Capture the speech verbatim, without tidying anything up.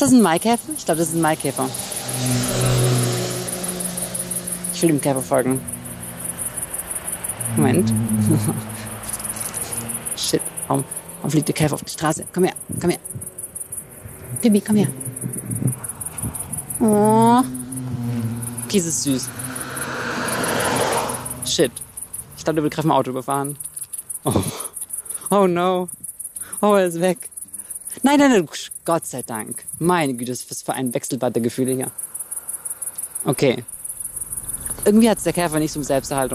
Ist das ein Maikäfer? Ich glaube, das ist ein Maikäfer. Ich will dem Käfer folgen. Moment. Shit. Warum, warum fliegt der Käfer auf die Straße? Komm her, komm her. Bibi, komm her. Oh. Kies ist süß. Shit. Ich glaube, der will gerade mein Auto überfahren. Oh. Oh no. Oh, er ist weg. Nein, nein, nein. Gott sei Dank. Meine Güte, was für ein Wechselbad der Gefühle hier. Okay. Irgendwie hat es der Käfer nicht so um Selbsterhaltung.